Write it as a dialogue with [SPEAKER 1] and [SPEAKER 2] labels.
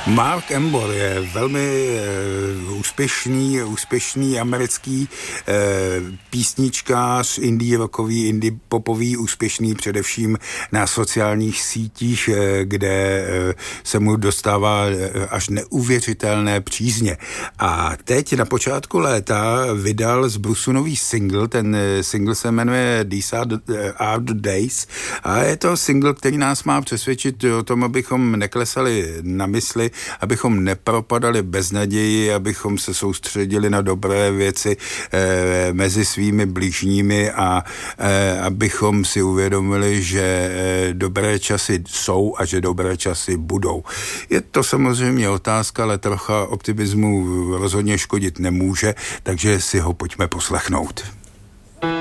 [SPEAKER 1] Mark Embor je velmi úspěšný americký písničkář, indie rockový, indie popový, úspěšný především na sociálních sítích, kde se mu dostává až neuvěřitelné přízně. A teď na počátku léta vydal z Brusu nový single, ten single se jmenuje These Are the Days a je to single, který nás má přesvědčit o tom, abychom neklesali na mysli, abychom nepropadali beznaději, abychom se soustředili na dobré věci mezi svými bližními a abychom si uvědomili, že dobré časy jsou a že dobré časy budou. Je to samozřejmě otázka, ale trocha optimismu rozhodně škodit nemůže, takže si ho pojďme poslechnout.